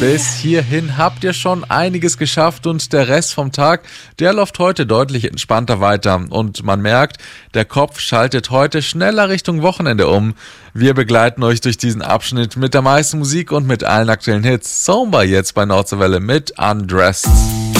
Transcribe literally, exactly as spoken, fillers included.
Bis hierhin habt ihr schon einiges geschafft und der Rest vom Tag, der läuft heute deutlich entspannter weiter. Und man merkt, der Kopf schaltet heute schneller Richtung Wochenende um. Wir begleiten euch durch diesen Abschnitt mit der meisten Musik und mit allen aktuellen Hits. Somber jetzt bei Nordseewelle mit Undressed.